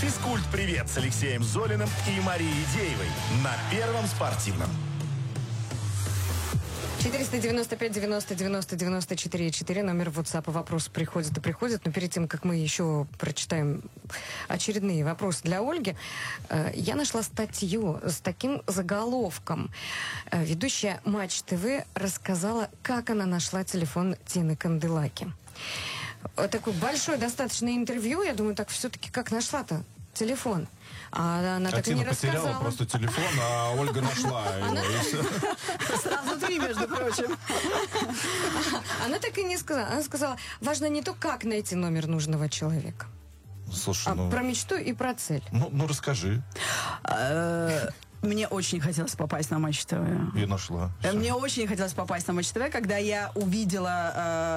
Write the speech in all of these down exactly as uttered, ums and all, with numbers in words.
Физкульт-привет с Алексеем Золиным и Марией Деевой на Первом спортивном. четыреста девяносто пять девяносто девяносто девяносто четыре четыре, номер WhatsApp, вопросы приходят и приходят. Но перед тем, как мы еще прочитаем очередные вопросы для Ольги, я нашла статью с таким заголовком. Ведущая Матч ТВ рассказала, как она нашла телефон Тины Канделаки. Такое большое достаточно интервью. Я думаю, так все-таки как нашла-то телефон? А она а так Тина и не потеряла рассказала. просто телефон, а Ольга нашла его. Сразу три, между прочим. Она так и не сказала. Она сказала, важно не то, как найти номер нужного человека, Слушай, а ну... про мечту и про цель. Ну, ну расскажи. Мне очень хотелось попасть на Матч ТВ. И нашла. Всё. Мне очень хотелось попасть на Матч ТВ, когда я увидела,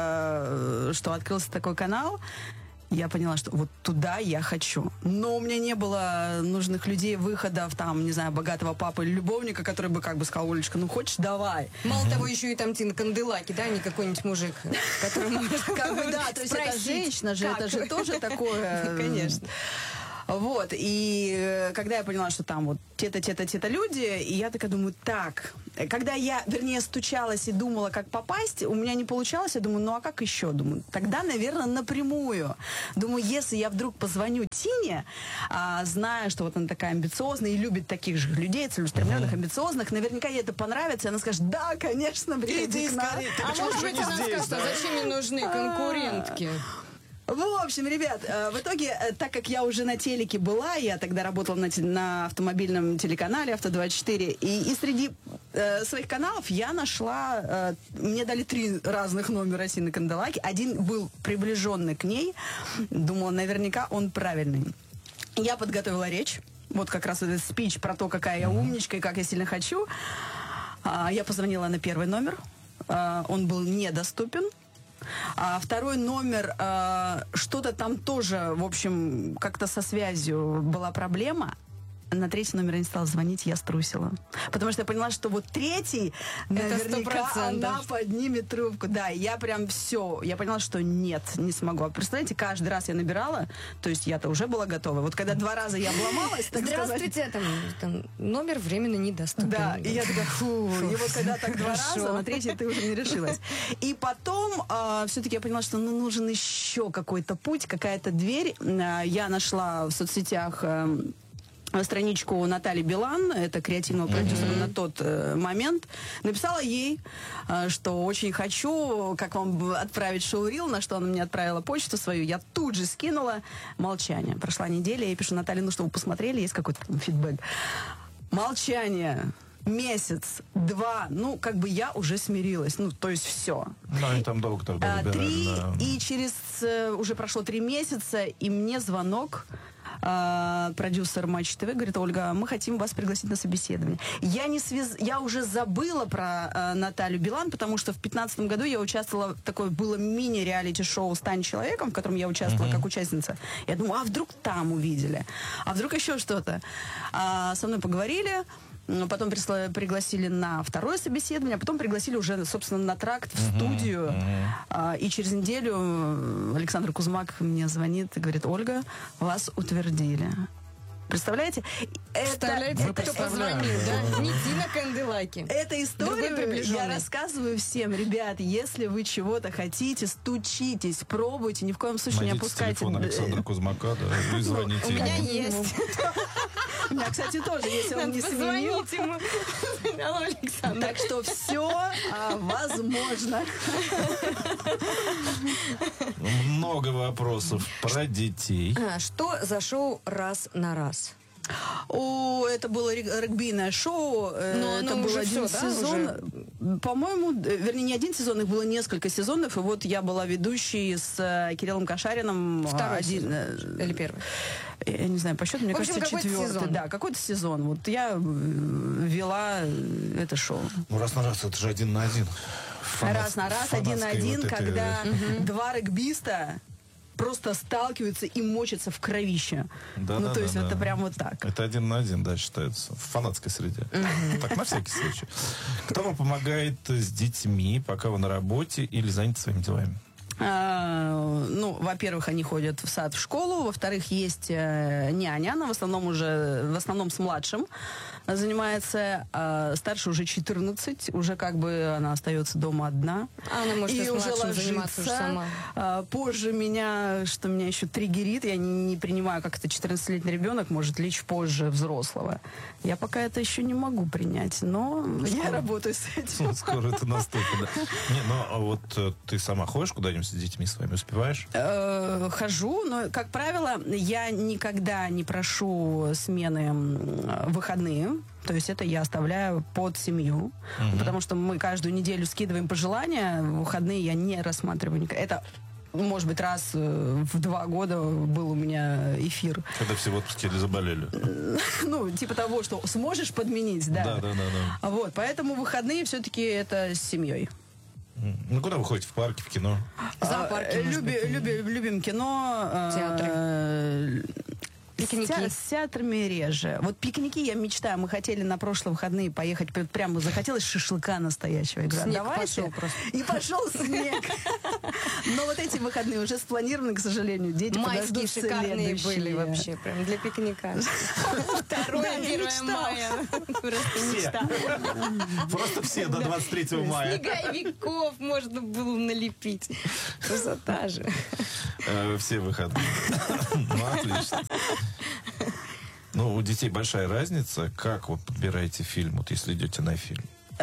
э, что открылся такой канал. Я поняла, что вот туда я хочу. Но у меня не было нужных людей, выходов, там, не знаю, богатого папы или любовника, который бы как бы сказал: Олечка, ну хочешь, давай. Мало того, еще и там Тина Канделаки, да, не какой-нибудь мужик, который может Как бы, да, то есть это женщина же, это же тоже такое... Конечно. Вот, и когда я поняла, что там вот те-то, те-то, те-то люди, и я такая думаю, так, когда я, вернее, стучалась и думала, как попасть, у меня не получалось, я думаю, ну а как еще? Думаю, тогда, наверное, напрямую. Думаю, если я вдруг позвоню Тине, а, зная, что вот она такая амбициозная и любит таких же людей, целеустремленных, амбициозных, наверняка ей это понравится, и она скажет, да, конечно, приди к нам. А может быть, она скажет, а зачем мне нужны конкурентки? В общем, ребят, в итоге, так как я уже на телеке была, я тогда работала на, на автомобильном телеканале Авто двадцать четыре, и, и среди э, своих каналов я нашла, э, мне дали три разных номера Тины Канделаки. Один был приближенный к ней, думала, наверняка он правильный. Я подготовила речь, вот как раз этот спич про то, какая я умничка и как я сильно хочу. А, я позвонила на первый номер, а, он был недоступен. А второй номер, э, что-то там тоже, в общем, как-то со связью была проблема. На третий номер я не стала звонить, я струсила. Потому что я поняла, что вот третий, наверняка она поднимет трубку. Да, я прям все, я поняла, что нет, не смогу. А представляете, каждый раз я набирала, то есть я-то уже была готова. Вот когда два раза я обломалась, так Здравствуйте, там, там номер временно недоступен. Да, и я такая, фу, и вот когда так два раза, на третий ты уже не решилась. И потом э, все-таки я поняла, что ну, нужен еще какой-то путь, какая-то дверь. Э, я нашла в соцсетях... Э, страничку Натальи Билан, это креативного продюсера mm-hmm. на тот э, момент, написала ей, э, что очень хочу, как вам отправить шоу-рил, на что она мне отправила почту свою, я тут же скинула. Молчание. Прошла неделя, я пишу: Наталья, ну что, вы посмотрели, есть какой-то фидбэк? Молчание. Месяц, два, ну, как бы я уже смирилась, ну, то есть все. Ну, они там долго тогда выбирали, Три, да. И через, э, уже прошло три месяца, и мне звонок, э, продюсер Матч ТВ говорит: Ольга, мы хотим вас пригласить на собеседование. Я, не связ... я уже забыла про э, Наталью Билан, потому что в пятнадцатом году я участвовала, такое было мини-реалити-шоу «Стань человеком», в котором я участвовала uh-huh. как участница. Я думаю, а вдруг там увидели? А вдруг еще что-то? А, со мной поговорили. Потом прислали, пригласили на второе собеседование, а потом пригласили уже, собственно, на тракт в uh-huh, студию. Uh-huh. А, и через неделю Александр Кузмак мне звонит и говорит: Ольга, вас утвердили. Представляете? Представляете, это, кто это, позвонил, да? Не Тина Канделаки. Эту историю я рассказываю всем. Ребят, если вы чего-то хотите, стучитесь, пробуйте, ни в коем случае найдите не опускайте. Телефон Александра Кузмака, да, и звоните. У меня есть. У меня, кстати, тоже, если он не сменил. Алло, Александр. Так что все а, возможно. Много вопросов про детей. А, что за шоу «Раз на раз»? О, это было регбийное шоу. Но это был один все, сезон. Да, по-моему, вернее, не один сезон, их было несколько сезонов. И вот я была ведущей с Кириллом Кошариным. Второй один, сезон. Или первый? Я не знаю, по счету, мне в общем, кажется, четвертый. Сезон. Да, какой-то сезон. Вот я вела это шоу. Ну, раз на раз, это же один на один. Фанат, раз на раз, один на один, вот когда это... два регбиста просто сталкиваются и мочатся в кровище. Да, ну, да, то да, есть да. это прям вот так. Это один на один, да, считается. В фанатской среде. Mm-hmm. Так, на всякий случай. Кто вам помогает с детьми, пока вы на работе или заняты своими делами? А, ну, во-первых, они ходят в сад, в школу. Во-вторых, есть э, няня. Она в основном уже, в основном с младшим занимается. А старше уже четырнадцать. Уже как бы она остается дома одна. А она может и с уже младшим заниматься уже сама. А, позже меня, что меня еще триггерит, я не, не принимаю, как это четырнадцатилетний ребенок может лечь позже взрослого. Я пока это еще не могу принять, но скоро. Я работаю с этим. Скоро это наступит, да. Не, ну, а вот э, ты сама ходишь куда-нибудь с детьми своими, успеваешь? Э, хожу, но, как правило, я никогда не прошу смены в выходные. То есть это я оставляю под семью. Угу. Потому что мы каждую неделю скидываем пожелания. В выходные я не рассматриваю никак. Это, может быть, раз в два года был у меня эфир. Когда все в отпуске или заболели. Ну, типа того, что сможешь подменить, да. Да, да, да, да. Вот, поэтому выходные все-таки это с семьей. Ну, куда вы ходите? В парке, в кино? Зоопарки, а, люби, люби, любим кино. Театры. Э, Пикники. С, те, с театрами реже. Вот пикники я мечтаю. Мы хотели на прошлые выходные поехать. Прямо захотелось шашлыка настоящего. Я говорю, снег давайте. пошел просто. И пошел снег. Но вот эти выходные уже спланированы, к сожалению. Дети Майские подождут шикарные следующие. были вообще. Прям для пикника. Второе, первое мая. Просто мечта. Просто все до двадцать третьего мая. Снеговиков можно было налепить. Красота же. Все выходные. Ну, отлично. Ну, у детей большая разница. Как вы подбираете фильм, вот если идете на фильм?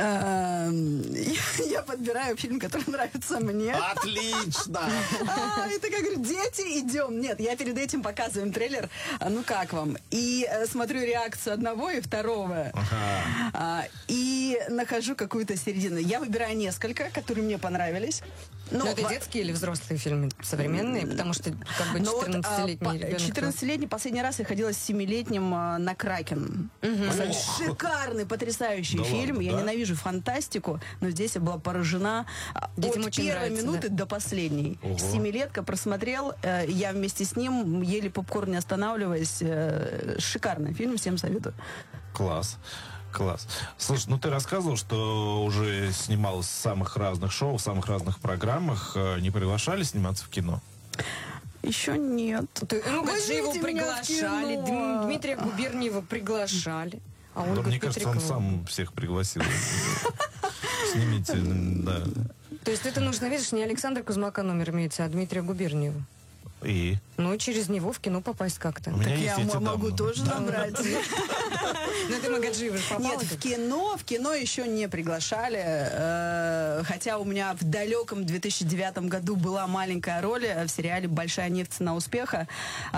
Я подбираю фильм, который нравится мне. Отлично! А, это как говорю, дети, идем. Нет, я перед этим показываю им трейлер. А, ну как вам? И э, смотрю реакцию одного и второго. Ага. А, и нахожу какую-то середину. Я выбираю несколько, которые мне понравились. Но, Но это во... детские или взрослые фильмы? Современные? Потому что как бы четырнадцатилетний вот, а, ребенок. четырнадцатилетний, последний раз я ходила с семилетним а, на Кракен. Угу. Шикарный, потрясающий да фильм. Ладно, я да? ненавижу фантастику, но здесь я была поражена Детям от первой нравится, минуты да? до последней. Ого. Семилетка просмотрел, э, я вместе с ним ели попкорн, не останавливаясь. Э, шикарный фильм, всем советую. Класс. Класс. Слушай, ну ты рассказывал, что уже снималась в самых разных шоу, в самых разных программах. Не приглашали сниматься в кино? Еще нет. Ты, ну, Гаджиева приглашали, Дмитрия Губерниева приглашали. А Ольга да, мне кажется, он сам всех пригласил. Снимите, да. То есть это нужно, видишь, не Александра Кузьмака номер имеется, а Дмитрия Губерниева. И? Ну, через него в кино попасть как-то. У меня так есть я эти могу там, тоже да. набрать. Ну, ты Магаджиева попала? Нет, в кино, в кино еще не приглашали. Хотя у меня в далеком две тысячи девятом году была маленькая роль в сериале «Большая нефть. Цена успеха»,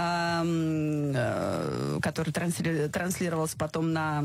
который транслировался потом на...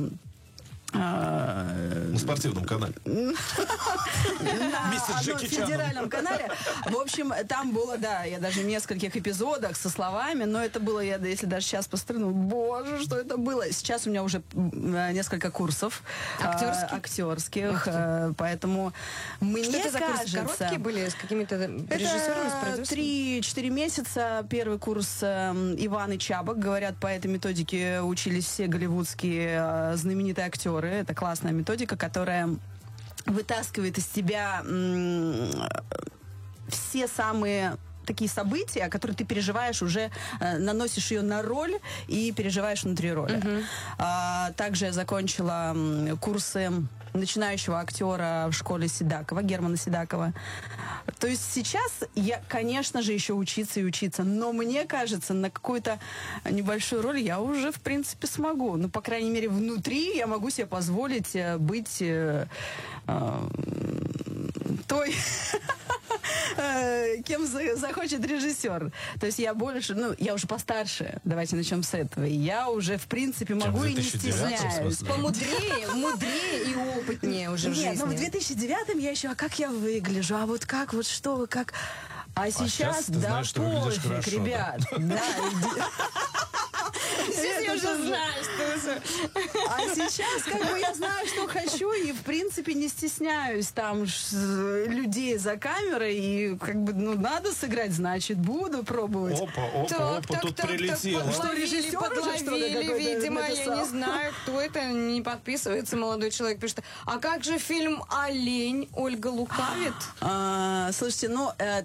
На спортивном канале. На одном федеральном канале. В общем, там было, да, я даже в нескольких эпизодах со словами, но это было, я, если даже сейчас посмотрю, ну, боже, что это было. Сейчас у меня уже несколько курсов актерских, актерских поэтому мне что это за кажется... курсы? Короткие были с какими-то режиссерами, с продюсерами? три-четыре месяца. Первый курс Иван и Чабок. Говорят, по этой методике учились все голливудские знаменитые актеры. Это классная методика, которая вытаскивает из тебя м- все самые такие события, которые ты переживаешь уже, э, наносишь ее на роль и переживаешь внутри роли. Uh-huh. А, также я закончила м, курсы начинающего актера в школе Седакова, Германа Седакова. То есть сейчас я, конечно же, еще учиться и учиться, но мне кажется, на какую-то небольшую роль я уже, в принципе, смогу. Ну, по крайней мере, внутри я могу себе позволить быть э, э, той... кем захочет режиссер. То есть я больше, ну, я уже постарше. Давайте начнем с этого. И я уже, в принципе, могу и не стесняюсь. Помудрее, мудрее и опытнее уже в жизни. Нет, ну в две тысячи девятом я еще, а как я выгляжу, а вот как, вот что, как... А, а сейчас, да, пофиг, ребят. Сейчас я уже знаю, что... А сейчас, как бы, я знаю, что хочу, и, в принципе, не стесняюсь там людей за камерой, и, как бы, ну, надо сыграть, значит, буду пробовать. Опа, опа, так, опа, так, тут так, прилетело. Так, что, режиссер подловили, видимо, я не знаю, кто это, не подписывается молодой человек, пишет, а как же фильм «Олень», Ольга лукавит? А, слушайте, ну...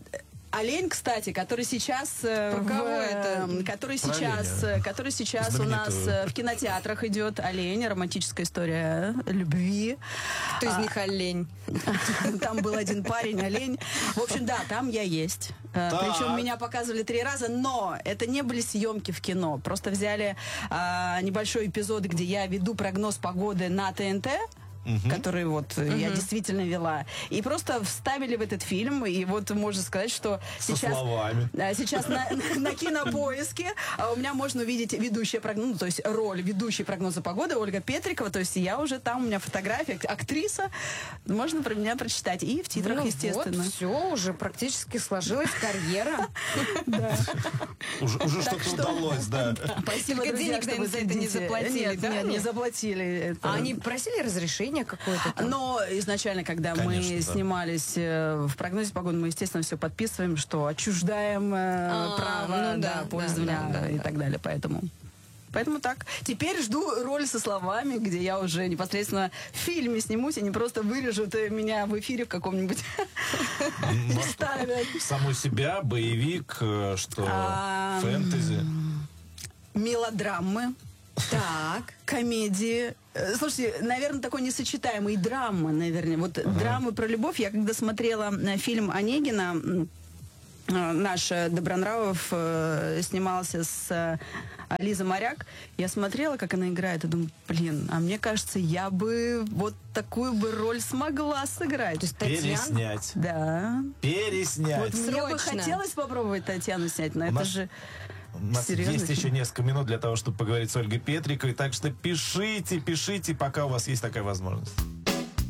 Олень, кстати, который сейчас, э, Про в, кого э, это? который Про сейчас, оленя. э, который сейчас у нас Знаменитую. э, в кинотеатрах идет «Олень», романтическая история любви. Кто из них олень? Там был один парень, олень. В общем, да, там я есть. Э, Так. Причем меня показывали три раза, но это не были съемки в кино. Просто взяли а, небольшой эпизод, где я веду прогноз погоды на ТНТ, который вот э, я действительно вела. И просто вставили в этот фильм. И вот можно сказать, что Со сейчас, словами. а, сейчас на, на Кинопоиске а, у меня можно увидеть ведущая прогноз, ну, то есть роль ведущей прогноза погоды Ольга Петрикова. То есть я уже там, у меня фотография, актриса. Можно про меня прочитать. И в титрах, Ну естественно. Вот, все, уже практически сложилась карьера. Уже, уже Так что-то что- удалось, да. Спасибо, Только друзья, денег, что наверное, вы за это не следите. заплатили, Нет, да? нет, не заплатили. Это. А они просили разрешения какое-то там? Но изначально, когда мы Конечно, да. снимались э, в прогнозе погоды, мы, естественно, все подписываем, что отчуждаем э, А, право ну да, да, пользования да, да, и да. так далее. Поэтому... Поэтому так. Теперь жду роль со словами, где я уже непосредственно в фильме снимусь, и не просто вырежут э, меня в эфире в каком-нибудь и Может, вставят. саму себя, боевик, э, что А, фэнтези. Мелодрамы. Так. Комедии. Э, Слушайте, наверное, такой несочетаемый драмы, наверное. Вот драмы про любовь. Я когда смотрела э, фильм Онегина, м, э, наш э, Добронравов э, снимался с э, Лизой Моряк, я смотрела, как она играет, и думаю, блин, а мне кажется, я бы вот такую бы роль смогла сыграть. То есть Татьяна... Переснять. Да. Переснять. Вот мне бы Срочно. хотелось попробовать Татьяну снять, но У это нас- же... У нас Серьезно? есть еще несколько минут для того, чтобы поговорить с Ольгой Петриковой, так что пишите, пишите, пока у вас есть такая возможность.